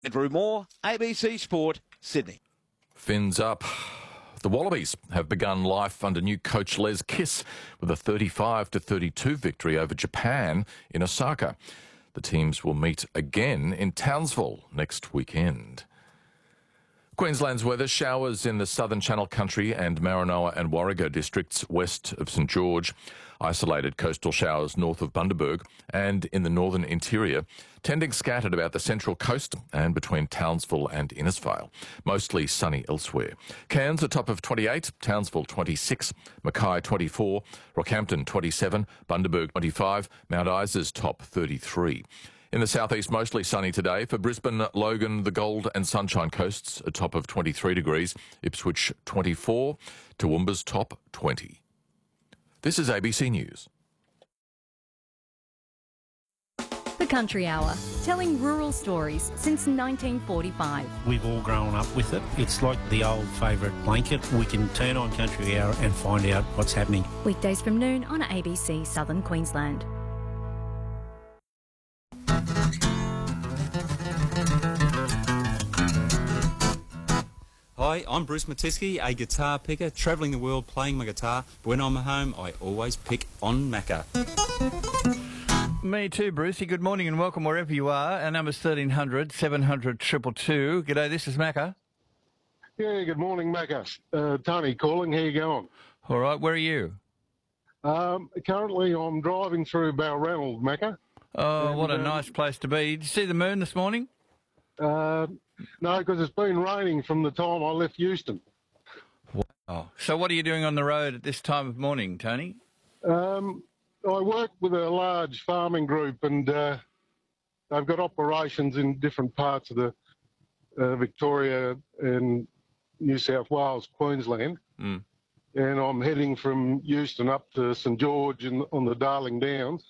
Andrew Moore, ABC Sport, Sydney. Fins up. The Wallabies have begun life under new coach Les Kiss with a 35-32 victory over Japan in Osaka. The teams will meet again in Townsville next weekend. Queensland's weather: showers in the southern Channel Country and Maranoa and Warrego districts west of St George. Isolated coastal showers north of Bundaberg and in the northern interior, tending scattered about the central coast and between Townsville and Innisfail. Mostly sunny elsewhere. Cairns a top of 28, Townsville 26, Mackay 24, Rockhampton 27, Bundaberg 25, Mount Isa's top 33. In the southeast, mostly sunny today. For Brisbane, Logan, the Gold and Sunshine Coasts, a top of 23 degrees. Ipswich 24, Toowoomba's top 20. This is ABC News. The Country Hour, telling rural stories since 1945. We've all grown up with it. It's like the old favourite blanket. We can turn on Country Hour and find out what's happening. Weekdays from noon on ABC Southern Queensland. Hi, I'm Bruce Matisky, a guitar picker, travelling the world playing my guitar. But when I'm at home, I always pick on Macca. Me too, Brucey. Good morning and welcome wherever you are. Our number's 1300 700 222. G'day, this is Macca. Yeah, good morning, Macca. Tony calling. How you going? All right, where are you? Currently, I'm driving through Balranald, Macca. Oh, what a nice place to be. Did you see the moon this morning? No, because it's been raining from the time I left Euston. Wow. So what are you doing on the road at this time of morning, Tony? I work with a large farming group, and they've got operations in different parts of the Victoria and New South Wales, Queensland. And I'm heading from Euston up to St George on the Darling Downs.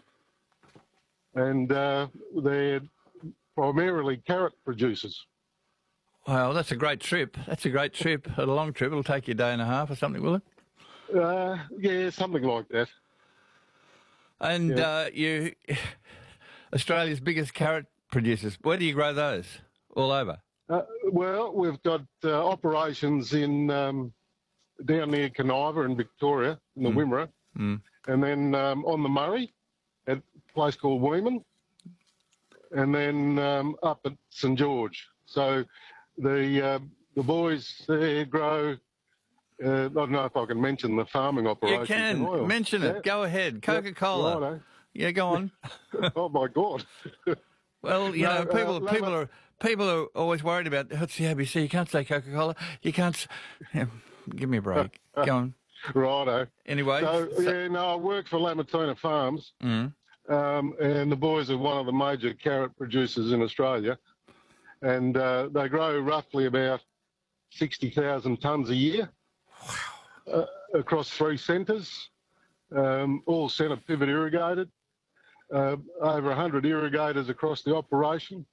And they're primarily carrot producers. Wow, that's a great trip. That's a great trip. A long trip. It'll take you a day and a half or something, will it? Yeah, something like that. And you, Australia's biggest carrot producers, where do you grow those? All over? Well, we've got operations in down near Caniva in Victoria, in the Wimmera, and then on the Murray at a place called Weeman, and then up at St George. So the boys there grow. I don't know if I can mention the farming operation. You can mention it. Go ahead. Coca-Cola. Righto. Yeah, go on. Oh my God. Well, you know, people are always worried about it's the ABC. You can't say Coca-Cola. You can't. Give me a break. Go on. Righto. Anyway. I work for Lamatuna Farms. And the boys are one of the major carrot producers in Australia, and they grow roughly about 60,000 tonnes a year across 3 centres, all centre pivot irrigated, over 100 irrigators across the operation,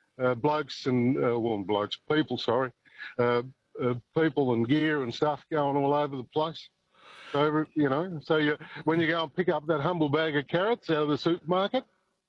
people and gear and stuff going all over the place. So, when you go and pick up that humble bag of carrots out of the supermarket,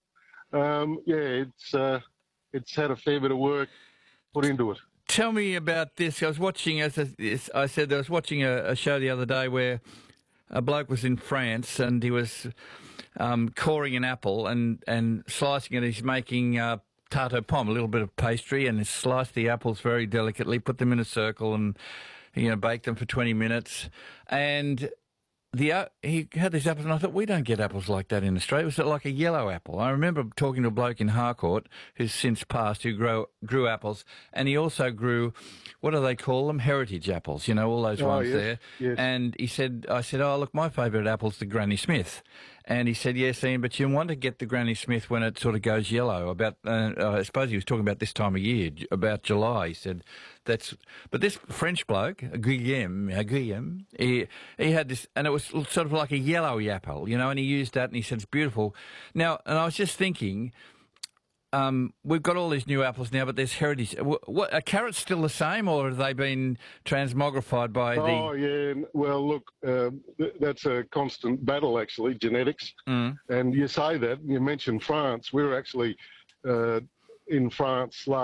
it's had a fair bit of work put into it. Tell me about this. I was watching, as I said, I was watching a show the other day where a bloke was in France and he was coring an apple and slicing it. He's making tarte pomme, a little bit of pastry, and he sliced the apples very delicately, put them in a circle and bake them for 20 minutes. And he had these apples, and I thought, we don't get apples like that in Australia. It was like a yellow apple. I remember talking to a bloke in Harcourt who's since passed, who grew apples, and he also grew, what do they call them? Heritage apples, all those ones there. Yes. And I said, oh, look, my favourite apple's the Granny Smith. And he said, yes, Ian, but you want to get the Granny Smith when it sort of goes yellow. I suppose he was talking about this time of year, about July. He said, but this French bloke, Guillaume, he had this, and it was sort of like a yellow apple, and he used that, and he said, it's beautiful. Now, and I was just thinking, we've got all these new apples now, but there's heritage. What, are carrots still the same, or have they been transmogrified by the... Oh, yeah. Well, look, that's a constant battle, actually, genetics. And you say that, you mentioned France. We were actually in France last